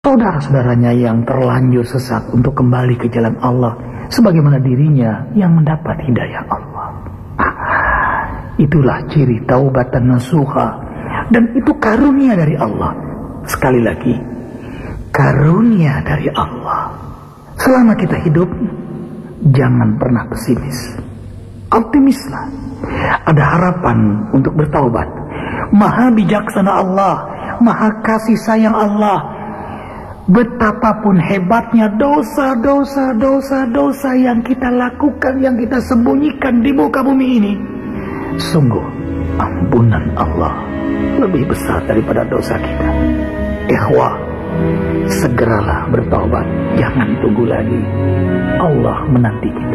saudara-saudaranya yang terlanjur sesat untuk kembali ke jalan Allah, sebagaimana dirinya yang mendapat hidayah Allah. Itulah ciri taubatan nasuha, dan itu karunia dari Allah. Sekali lagi, karunia dari Allah. Selama kita hidup, jangan pernah pesimis, optimislah. Ada harapan untuk bertaubat. Maha bijaksana Allah, maha kasih sayang Allah. Betapapun hebatnya dosa yang kita lakukan, yang kita sembunyikan di muka bumi ini, sungguh ampunan Allah lebih besar daripada dosa kita. Ikhwah, segeralah bertaubat, jangan tunggu lagi. Allah menanti kita.